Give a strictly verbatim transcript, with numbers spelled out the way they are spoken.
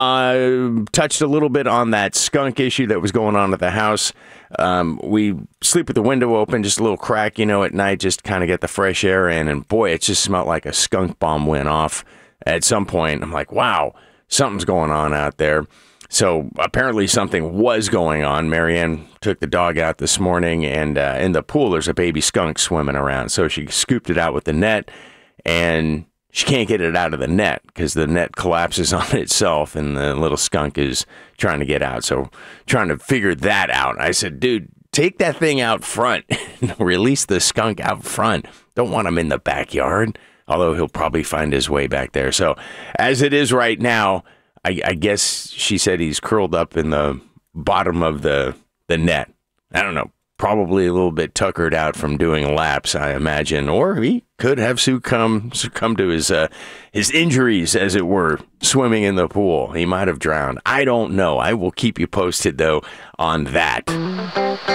Uh, touched a little bit on that skunk issue that was going on at the house. Um, we sleep with the window open, just a little crack, you know, at night, just kind of get the fresh air in. And boy, it just smelled like a skunk bomb went off at some point. I'm like, wow, something's going on out there. So apparently something was going on. Marianne took the dog out this morning, and uh, in the pool, there's a baby skunk swimming around. So she scooped it out with the net, and she can't get it out of the net because the net collapses on itself, and the little skunk is trying to get out. So trying to figure that out. I said, dude, take that thing out front. Release the skunk out front. Don't want him in the backyard, although he'll probably find his way back there. So as it is right now, I, I guess she said he's curled up in the bottom of the, the net. I don't know. Probably a little bit tuckered out from doing laps, I imagine, or he could have succumbed succumb to his uh, his injuries, as it were, swimming in the pool. He might have drowned. I don't know. I will keep you posted, though, on that.